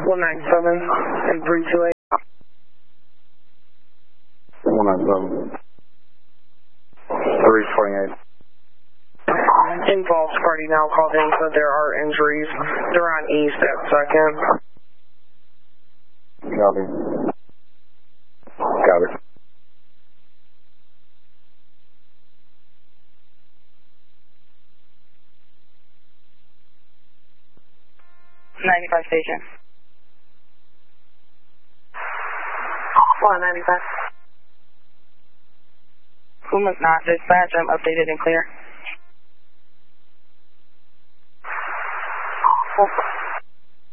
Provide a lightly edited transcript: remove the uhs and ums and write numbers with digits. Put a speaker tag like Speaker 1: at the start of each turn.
Speaker 1: 197 and 328.
Speaker 2: 197. 328.
Speaker 1: Involves party now called in, so there are injuries. They're on East at 2nd.
Speaker 2: Copy. Got it.
Speaker 3: '95 station.
Speaker 1: 195.
Speaker 3: Puma's not dispatch. I'm updated and clear.